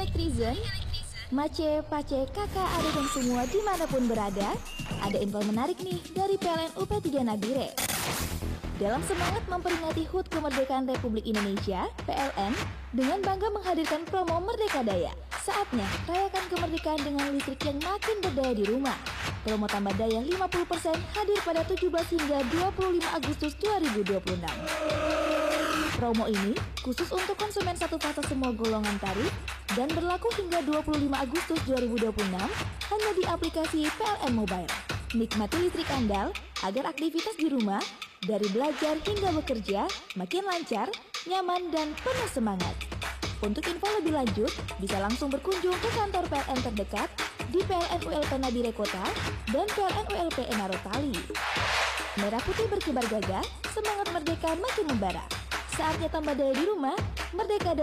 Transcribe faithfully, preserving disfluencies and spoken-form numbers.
Elektrizen, Mace, Pace, kakak, adik dan semua dimanapun berada, ada info menarik nih dari P L N U P tiga Nabire. Dalam semangat memperingati H U T Kemerdekaan Republik Indonesia, P L N dengan bangga menghadirkan promo Merdeka Daya. Saatnya rayakan kemerdekaan dengan listrik yang makin berdaya di rumah. Promo tambah daya lima puluh persen hadir pada tujuh belas hingga dua puluh lima Agustus dua ribu dua puluh enam. Promo ini khusus untuk konsumen satu fase semua golongan tarif dan berlaku hingga dua puluh lima Agustus dua ribu dua puluh enam hanya di aplikasi P L N Mobile. Nikmati listrik andal agar aktivitas di rumah, dari belajar hingga bekerja, makin lancar, nyaman, dan penuh semangat. Untuk info lebih lanjut, bisa langsung berkunjung ke kantor P L N terdekat di P L N U L P Nabire Kota dan P L N U L P Enaro Tali. Merah putih berkibar gagah, semangat merdeka makin membara. Saatnya tambah daya di rumah, Merdeka Daya.